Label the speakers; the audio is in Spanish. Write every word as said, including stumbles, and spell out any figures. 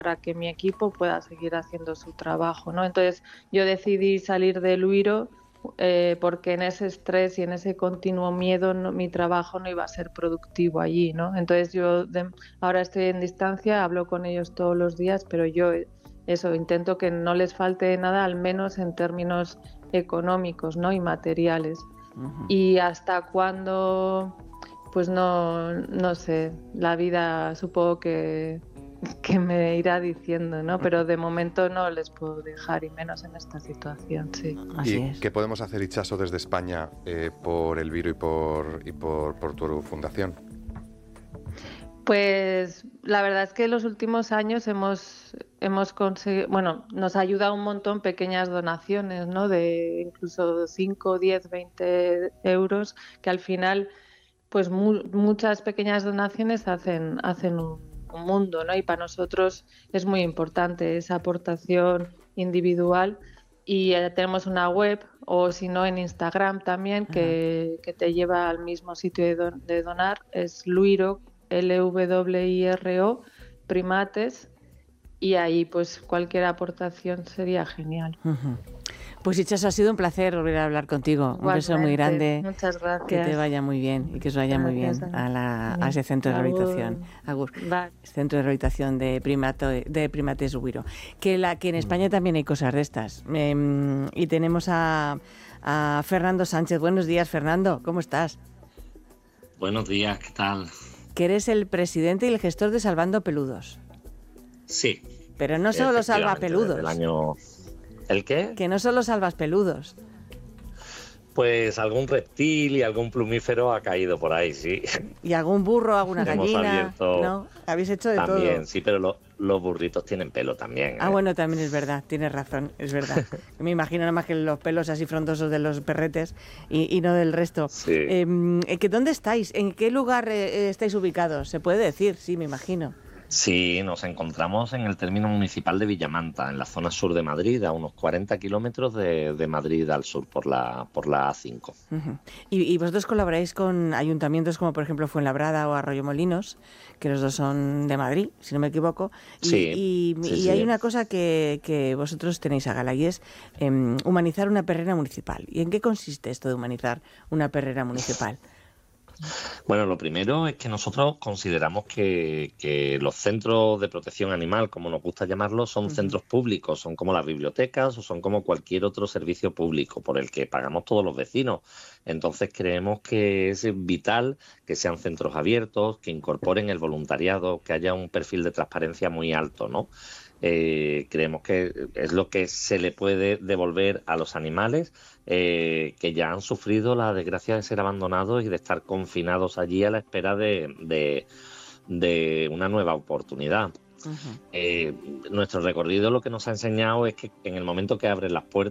Speaker 1: para que mi equipo pueda seguir haciendo su trabajo, ¿no? Entonces yo decidí salir del Uiro eh, porque en ese estrés y en ese continuo miedo no, mi trabajo no iba a ser productivo allí, ¿no? Entonces yo de, ahora estoy en distancia, hablo con ellos todos los días, pero yo eso intento que no les falte nada, al menos en términos económicos, ¿no? Y materiales. Uh-huh. Y hasta cuándo, pues no, no sé, la vida supongo que que me irá diciendo, ¿no? Pero de momento no les puedo dejar, y menos en esta situación, sí.
Speaker 2: Así ¿Y es. ¿Qué podemos hacer, Itxaso, desde España eh, por el Viro y por, y por, por tu fundación?
Speaker 1: Pues la verdad es que en los últimos años hemos, hemos conseguido, bueno, nos ha ayudado un montón pequeñas donaciones, ¿no? De incluso cinco, diez, veinte euros, que al final, pues mu- muchas pequeñas donaciones hacen, hacen un un mundo, ¿no? Y para nosotros es muy importante esa aportación individual, y eh, tenemos una web, o si no en Instagram también, que, que te lleva al mismo sitio de, don, de donar, es Luiro, L W I R O, Primates, y ahí pues cualquier aportación sería genial.
Speaker 3: Uh-huh. Pues Itxaso, ha sido un placer volver a hablar contigo.
Speaker 1: Igualmente,
Speaker 3: un beso muy grande.
Speaker 1: Muchas gracias.
Speaker 3: Que te vaya muy bien y que os vaya gracias, muy bien a, la, a ese centro de rehabilitación. Agur. Vale. Centro de rehabilitación de, primato, de primates Uiro. Que, la, que en España también hay cosas de estas. Eh, y tenemos a, a Fernando Sánchez. Buenos días, Fernando. ¿Cómo estás?
Speaker 4: Buenos días, ¿qué tal?
Speaker 3: Que eres el presidente y el gestor de Salvando Peludos.
Speaker 4: Sí.
Speaker 3: Pero no solo salva peludos.
Speaker 4: El año... ¿El qué?
Speaker 3: Que no solo salvas peludos.
Speaker 4: Pues algún reptil y algún plumífero ha caído por ahí, sí.
Speaker 3: Y algún burro, alguna gallina, ¿no? Habéis hecho de
Speaker 4: también,
Speaker 3: todo.
Speaker 4: También, sí, pero lo, los burritos tienen pelo también. ¿eh?
Speaker 3: Ah, bueno, también es verdad, tienes razón, es verdad. Me imagino nada más que los pelos así frondosos de los perretes y, y no del resto.
Speaker 4: Sí.
Speaker 3: Eh, ¿que ¿Dónde estáis? ¿En qué lugar eh, estáis ubicados? ¿Se puede decir? Sí, me imagino.
Speaker 4: Sí, nos encontramos en el término municipal de Villamanta, en la zona sur de Madrid, a unos cuarenta kilómetros de, de Madrid al sur por la por la A cinco.
Speaker 3: Uh-huh. ¿Y, y vosotros colaboráis con ayuntamientos como por ejemplo Fuenlabrada o Arroyomolinos, que los dos son de Madrid, si no me equivoco? Y,
Speaker 4: sí,
Speaker 3: y,
Speaker 4: sí,
Speaker 3: y
Speaker 4: sí.
Speaker 3: hay una cosa que, que vosotros tenéis a gala, y es eh, humanizar una perrera municipal. ¿Y en qué consiste esto de humanizar una perrera municipal?
Speaker 4: Bueno, lo primero es que nosotros consideramos que, que los centros de protección animal, como nos gusta llamarlos, son uh-huh. centros públicos, son como las bibliotecas o son como cualquier otro servicio público por el que pagamos todos los vecinos. Entonces creemos que es vital que sean centros abiertos, que incorporen el voluntariado, que haya un perfil de transparencia muy alto, ¿no? Eh, creemos que es lo que se le puede devolver a los animales eh, que ya han sufrido la desgracia de ser abandonados y de estar confinados allí a la espera de, de, de una nueva oportunidad. Uh-huh. Eh, nuestro recorrido lo que nos ha enseñado es que en el momento que abren las puertas